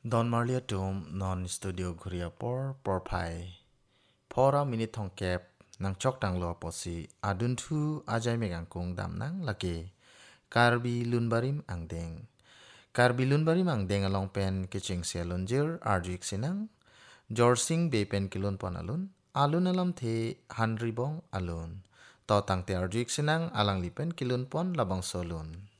Don Marlia Dom non studio Korea por pai. Pora minit thong kep nang chok dang lo posi adun thu ajai megang kung dam nang lage. Karbi lunbarim ang deng. Karbi lunbarim ang deng along pen kiching se lunjir arjik sinang. Jorsing be pen kilun pon alun. Alun alam the hanribong alun. To tang te arjik sinang alang lipen kilun pon labang solun.